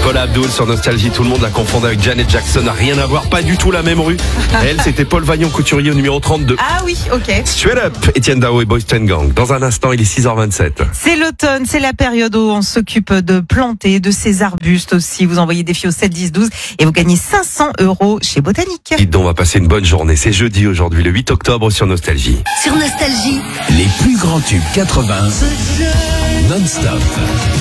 Paula Abdul sur Nostalgie. Tout le monde la confondait avec Janet Jackson. N'a rien à voir, pas du tout la même rue. Elle, c'était Paul Vaillant, couturier au numéro 32. Ah oui, ok. Straight Up, Étienne Dao et Boyz II Gang. Dans un instant, il est 6h27. C'est l'automne, c'est la période où on s'occupe de planter, de ces arbustes aussi. Vous envoyez des filles au 7 10 12 et vous gagnez 500 € chez Botanique. Dites donc, on va passer une bonne journée. C'est jeudi aujourd'hui, le 8 octobre sur Nostalgie. Sur Nostalgie, Les plus grands tubes 80 non-stop.